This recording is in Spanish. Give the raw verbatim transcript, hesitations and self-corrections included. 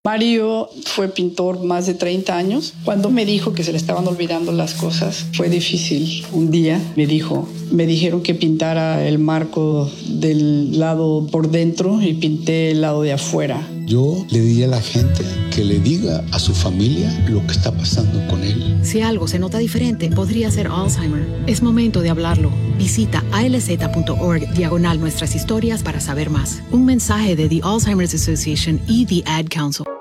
Mario fue pintor más de treinta años. Cuando me dijo que se le estaban olvidando las cosas, fue difícil. Un día me dijo, me dijeron que pintara el marco del lado por dentro y pinté el lado de afuera. Yo le diría a la gente que le diga a su familia lo que está pasando con él. Si algo se nota diferente, podría ser Alzheimer. Es momento de hablarlo. Visita alz.org diagonal nuestras historias para saber más. Un mensaje de The Alzheimer's Association y The Ad Council.